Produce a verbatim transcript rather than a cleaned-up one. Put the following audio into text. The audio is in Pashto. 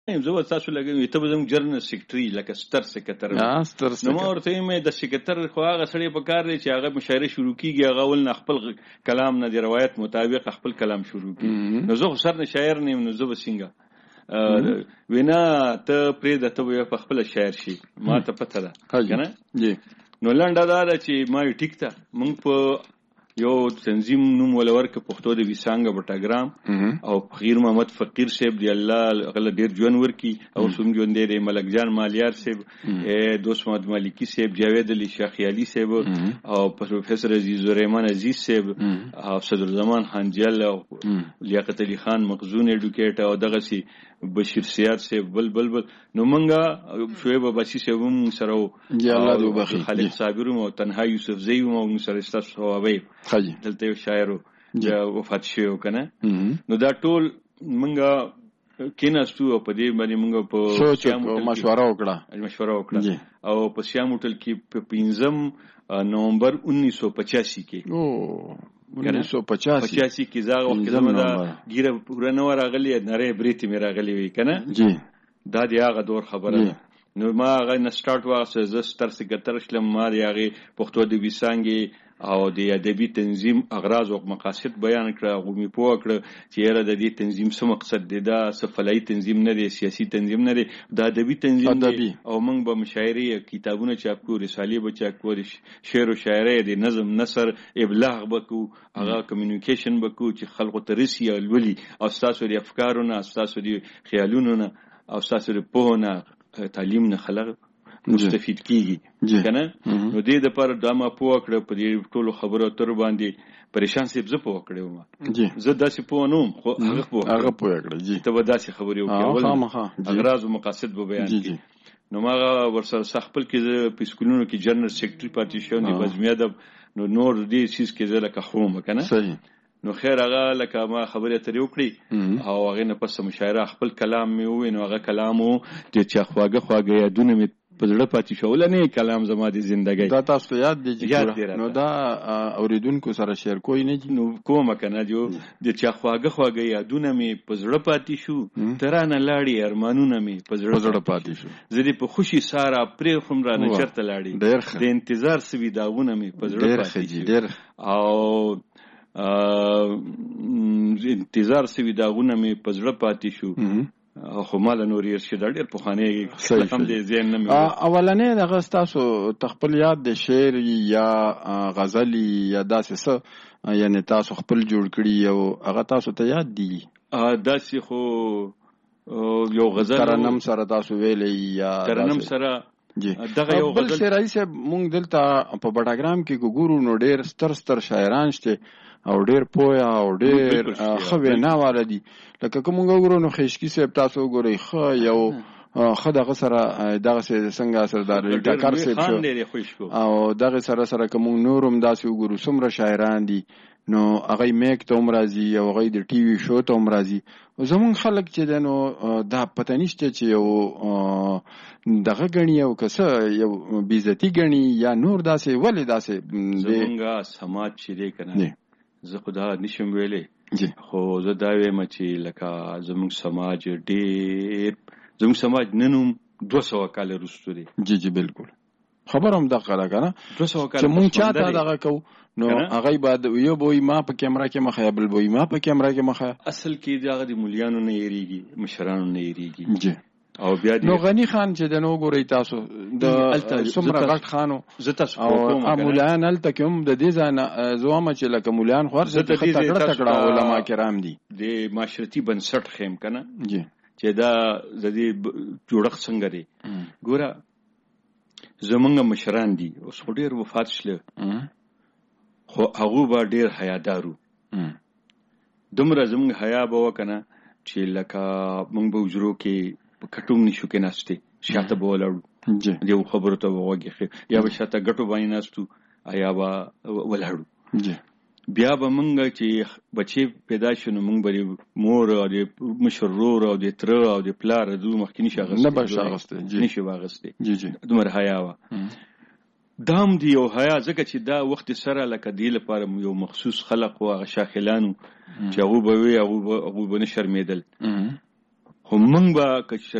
زه به تاسو لګوي ته به زموږ جرنل سیکرټري لکه ستر سکرټر نو ما ورته وایم د سکرټر خو هغه سړی په کار دی چې هغه مشاعره شروع کیږي هغه ول نه خپل کلام نه دی روایت مطابق خپل کلام شروع کیږي نو زه سر نه شاعر نیم نو زه به څنګه وینا ته پرې د ته په خپل شاعر شي ما ته پته ده کنه جی نو لنډه دا چې ما ټیک ته مونږ په یو تنظیم نوم ولور ک پښتو د وسانګ بټاګرام او فقیر محمد فقیر صاحب دی الله غل ډیر جون ورکی او سوم جون دی ملک جان مالیار صاحب دوست محمد مالکی صاحب جاوید علی شیخ علی صاحب او پروفیسور عزیز الرحمن عزیز صاحب او صدر زمان خانجل او لیاقت علی خان مخزون ایډوکیټر او دغه سي بشیر سیاد صاحب بل بل بل نو منګه شعیب بچی صاحب هم سره یا الله دې وبخي خالد صابر او تنها یوسف زئی او سره استاد ثوابي خاجي دلته یو شاعر او وفات شو کنه نو دا ټول منګه کیناستو په دې باندې منګه په سوچ او مشوره وکړه مشوره وکړه او په سیام هوټل کې په پنځم نومبر انیس سو پچاسی کې او انیس سو پچاسی پچاسی کې زاغ وخت زموږ دا ګیره پوره نو راغلی نری بریتی مې راغلی وی کنه جی دا دی هغه دور خبره نو ما هغه نستارټ واسه ز ستر سکرټر شلم ما دی هغه پښتو د وسانګي او د ادبي تنظیم اغراض او مقاصد بیان کړه او می پوه کړه چې یره د دې تنظیم څه مقصد دی دا سفلای تنظیم نه دی سیاسي تنظیم نه دی د ادبي تنظیم دی او موږ به مشاعري کتابونه چاپ کوو رسالې به چاپ کوو شعر او شاعري د نظم نثر ابلاغ وکړو هغه کمیونیکیشن وکړو چې خلکو ته رسي او ولي او تاسو د افکارونو تاسو د خیالونو او تاسو د پوهه تعلیم نه خلک مستفید کیږي کنه نو دې د پر د ما پوه کړ په دې ټولو خبرو تر باندې پریشان سي زه پوه کړم ما زه داسې پوه نوم خو هغه پوه هغه پوه کړ جی ته داسې خبرې وکړې اغراض او مقاصد به بیان کړي نو ما ورسره خپل کې په سکولونو کې جنرال سیکرټري پاتې شو نو بزمیا د نو نور دې چیز کې زه لکه خوم کنه صحیح نو خیر هغه لکه ما خبرې ترې وکړي او هغه نه پس مشاعره خپل کلام مې وې نو هغه کلام وو چې چا خواږه خواږه یادونه مې په زړه پاتې شو ولنه کلام زما د ژوندۍ دا تاسو یاد دي چې نو دا اوریدونکو سره شیر کوی نه نو کوم کنه جو د چا خواږه خواږه یادونه مې په زړه پاتې شو ترانه لاړی ارمانونه مې په زړه پاتې شو زه په خوشي سارا پرې خم را نه چرته لاړی د انتظار سوي داغونه مې په زړه پاتې شو او انتظار سوي داغونه مې په زړه پاتې شو خو مال نور یې شي ډېر په خانه کې هم دې زین نه مې اولنې دغه تاسو تخپل یاد د شعر یا غزل یا داسې څه یعنی تاسو خپل جوړ کړی او هغه تاسو ته یاد دي داسې خو یو غزل ترنم سره تاسو ویلې یا ترنم سره جی دغه یو غزل شعر ایسه مونږ دلته په بټاګرام کې ګورو نو ډېر ستر ستر شاعران شته او ډېر پویا او ډېر خو نه والدي لکه کوم وګورو نو خشکی صاحب تاسو وګورئ خو یو خدغه سره دغه څنګه سردار ټکر صاحب او دغه سره سره کوم نورم داسې وګورو څومره شاعران دي نو هغه میک ته عمرازي او هغه د ټي وي شو ته عمرازي زمون خلک چې دنو دا پته نشته چې یو دغه غنی او کسه یو بیزتی غنی یا نور داسې ولې داسې زمونږه سماج چې کنه زه خدا نشم ویلې خو زه دا وایم چې لکه زموږ سماج ډېر زموږ سماج ننوم دوه سوه کاله وروسته دی جی جی بالکل خبر هم دغه کړه کنه دوه سوه کاله چې مونږ چاته دغه کو نو هغه بعد یو بوې ما په کیمرا کې مخه بل بوې ما په کیمرا کې مخه اصل کې دغه د مولیانو نه یریږي مشرانو نه یریږي جی او بیا نو غنی خان چې د نو ګوري تاسو د سمره غټ خانو زه تاسو کوم مولیان الته کوم د دې ځای زوامه چې لکه مولیان خور زه ته تکړه تکړه علما کرام دي د معاشرتي بنسټ خیم کنه جی چې دا د دې جوړښت څنګه دی ګوره زمونږ مشران دي اوس ډېر وفات شله خو هغه به ډېر حیادارو دومره زمونږ حیا به وکنه چې لکه مونږ به وجرو کې په کټوم نشو کې ناشته شاته به ولاړو جی یو خبرو ته وګورئ یا به شاته غټو باندې ناشتو آیا به ولاړو جی بیا به مونږ چې بچي پیدا شونه مونږ به مور او د مشرور او د تر او د پلار د مخکینی شاغسته نه به شاغسته جی نشي واغسته جی جی دومره حیا وا دام دی او حیا ځکه چې دا وخت سره لکه دی لپاره یو مخصوص خلق او شاخلانو چې هغه به وي هغه به نه شرمېدل خو موږ به که